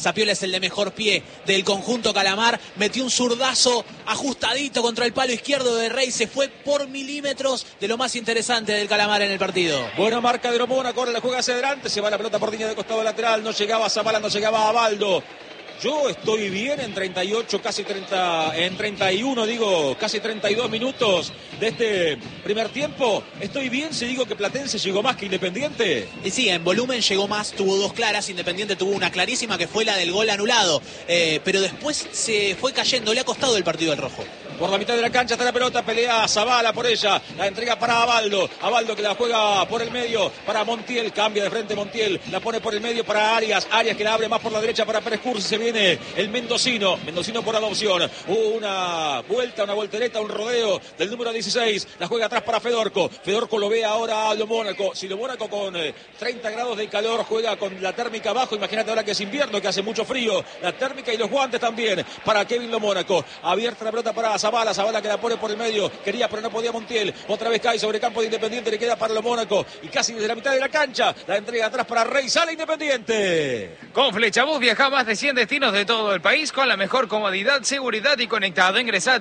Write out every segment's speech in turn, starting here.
Zapiola es el de mejor pie del conjunto Calamar. Metió un zurdazo ajustadito contra el palo izquierdo de Rey. Se fue por milímetros de lo más interesante del Calamar en el partido. Buena marca de Mónaco, ahora la juega hacia adelante. Se va la pelota por línea de costado lateral. No llegaba a Zabala, no llegaba a Baldo. Yo estoy bien en 38, casi 30, en 31, digo, casi 32 minutos de este primer tiempo. Estoy bien si digo que Platense llegó más que Independiente. Y sí, en volumen llegó más, tuvo dos claras. Independiente tuvo una clarísima que fue la del gol anulado. Pero después se fue cayendo, le ha costado el partido al rojo. Por la mitad de la cancha está la pelota, pelea Zabala por ella, la entrega para Abaldo, Abaldo que la juega por el medio para Montiel, cambia de frente Montiel, la pone por el medio para Arias, Arias que la abre más por la derecha para Pérez Cursi, se viene el mendocino por adopción, una vuelta, una voltereta, un rodeo del número 16, la juega atrás para Fedorco, Fedorco lo ve ahora a Lo Mónaco, si Lo Mónaco con 30 grados de calor juega con la térmica abajo, imagínate ahora que es invierno, que hace mucho frío, la térmica y los guantes también para Kevin Lo Mónaco, abierta la pelota para Zabala, Zabala que la pone por el medio, quería pero no podía Montiel, otra vez cae sobre campo de Independiente, le queda para Lo Mónaco y casi desde la mitad de la cancha, la entrega atrás para Rey, sale Independiente. Con Flechabús viaja a más de 100 destinos de todo el país con la mejor comodidad, seguridad y conectado. Ingresa a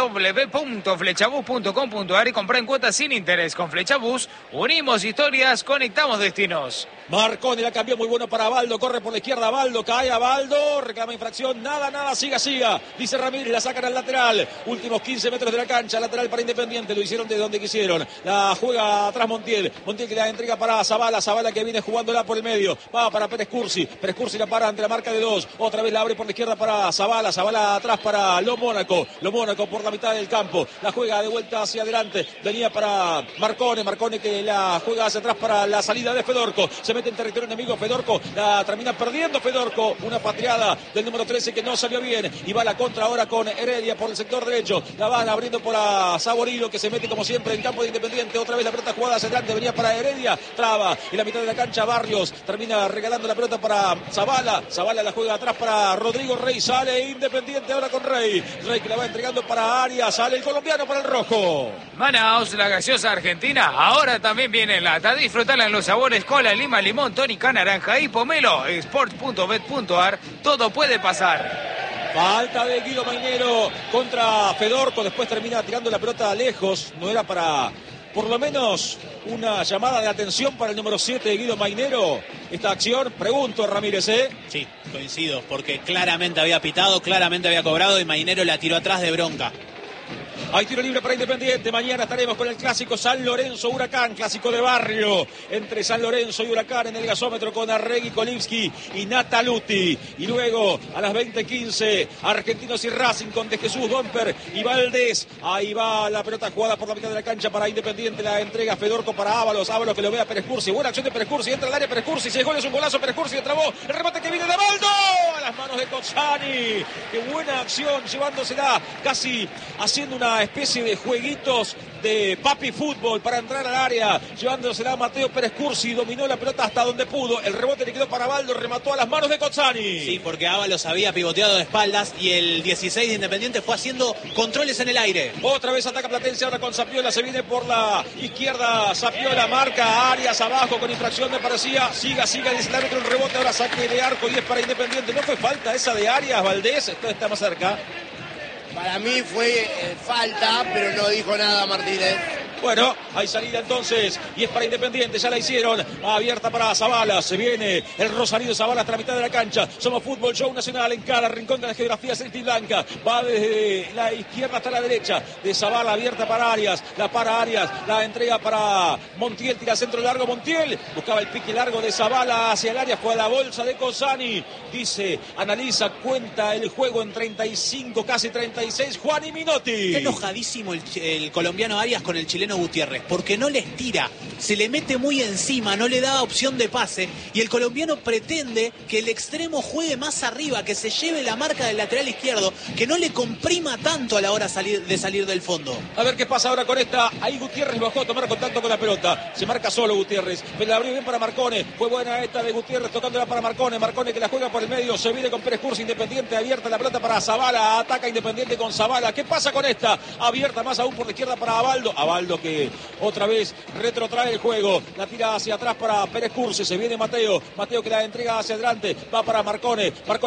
www.flechabús.com.ar y compra en cuotas sin interés. Con Flechabús unimos historias, conectamos destinos. Marconi la cambió, muy bueno para Baldo, corre por la izquierda Baldo, cae a Baldo, reclama infracción, nada, siga, dice Ramírez, la sacan al lateral, últimos 15 metros de la cancha, lateral para Independiente, lo hicieron de donde quisieron, la juega atrás Montiel que la entrega para Zabala, Zabala que viene jugándola por el medio, va para Pérez Cursi la para ante la marca de dos, otra vez la abre por la izquierda para Zabala, Zabala atrás para Lo Mónaco por la mitad del campo, la juega de vuelta hacia adelante, venía para Marcone que la juega hacia atrás para la salida de Fedorco, se mete en territorio enemigo Fedorco, la termina perdiendo Fedorco, una patriada del número 13 que no salió bien, y va la contra ahora con Heredia por el sector derecho, la van abriendo por a Saborilo que se mete como siempre en campo de Independiente, otra vez la pelota jugada hacia adelante, venía para Heredia, traba, y la mitad de la cancha Barrios, termina regalando la pelota para Zabala, Zabala la juega atrás para Rodrigo Rey, sale Independiente ahora con Rey que la va entregando para Arias, sale el colombiano para el rojo. Manaos, la gaseosa argentina, ahora también viene en lata, disfrutala en los sabores cola, lima, limón, tónica, naranja y pomelo, sport.bet.ar, todo puede pasar. Falta de Guido Mainero contra Fedorco, después termina tirando la pelota lejos, no era para, por lo menos, una llamada de atención para el número 7 de Guido Mainero, esta acción, pregunto Ramírez, Sí, coincido, porque claramente había pitado, claramente había cobrado y Mainero la tiró atrás de bronca. Hay tiro libre para Independiente. Mañana estaremos con el clásico San Lorenzo-Huracán, clásico de barrio entre San Lorenzo y Huracán en el gasómetro con Arregui, Kolivsky y Nataluti. Y luego a las 20:15 Argentinos y Racing con De Jesús, Domper y Valdés. Ahí va la pelota jugada por la mitad de la cancha para Independiente. La entrega Fedorco para Ábalos. Ábalos que lo ve a Pérez Cursi. Buena acción de Pérez Cursi. Entra al área Pérez Cursi. 6 goles, un golazo. Pérez Cursi trabó. El remate que viene de Baldo. A las manos de Cozzani. Qué buena acción llevándosela casi haciendo una especie de jueguitos de papi fútbol para entrar al área, llevándosela a Mateo Pérez Cursi, dominó la pelota hasta donde pudo, el rebote le quedó para Baldo, remató a las manos de Cozzani. Sí, porque Ábalos había pivoteado de espaldas y el 16 de Independiente fue haciendo controles en el aire. Otra vez ataca Platense, ahora con Zapiola, se viene por la izquierda, Zapiola marca a Arias abajo con infracción me parecía, siga, dice el árbitro, el rebote, ahora saque de arco y es para Independiente, no fue falta esa de Arias, Valdés, esto está más cerca. Para mí fue falta, pero no dijo nada Martínez. Bueno, hay salida entonces y es para Independiente, ya la hicieron, abierta para Zabala, se viene el Rosarino Zabala hasta la mitad de la cancha, somos Fútbol Show Nacional en cada rincón de la geografía celeste y blanca, va desde la izquierda hasta la derecha, de Zabala abierta para Arias, la para Arias, la entrega para Montiel, tira centro largo Montiel, buscaba el pique largo de Zabala hacia el área, fue a la bolsa de Cozzani, dice, analiza, cuenta el juego en 35, casi 36, Juan y Minotti. Está enojadísimo el colombiano Arias con el chileno Gutiérrez, porque no les tira, se le mete muy encima, no le da opción de pase y el colombiano pretende que el extremo juegue más arriba, que se lleve la marca del lateral izquierdo, que no le comprima tanto a la hora de salir del fondo. A ver qué pasa ahora con esta, ahí Gutiérrez bajó a tomar contacto con la pelota, se marca solo Gutiérrez, pero la abrió bien para Marcone, fue buena esta de Gutiérrez tocándola para Marcone que la juega por el medio, se viene con Pérez Cursi, Independiente abierta la pelota para Zabala, ataca Independiente con Zabala, ¿qué pasa con esta? Abierta más aún por la izquierda para Abaldo que otra vez retrotrae el juego, la tira hacia atrás para Pérez Cursi, se viene Mateo que la entrega hacia adelante, va para Marcone